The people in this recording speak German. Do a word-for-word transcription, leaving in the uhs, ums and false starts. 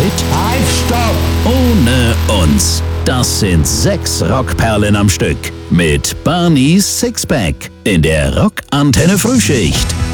Halt, stopp! Ohne uns. Das sind sechs Rockperlen am Stück mit Barneys Sixpack in der Rock-Antenne Frühschicht.